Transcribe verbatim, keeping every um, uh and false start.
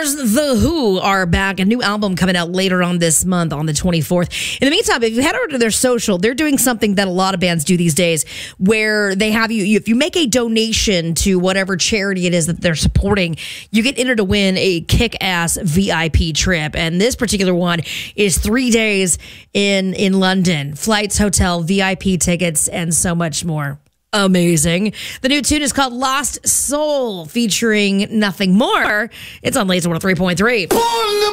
Stars The Who are back. A new album coming out later on this month on the twenty-fourth. In the meantime, if you head over to their social, they're doing something that a lot of bands do these days where they have you, if you make a donation to whatever charity it is that they're supporting, you get entered to win a kick-ass V I P trip. And this particular one is three days in, in London. Flights, hotel, V I P tickets, and so much more. Amazing. The new tune is called Lost Soul, featuring Nothing More. It's on Laser one oh three point three.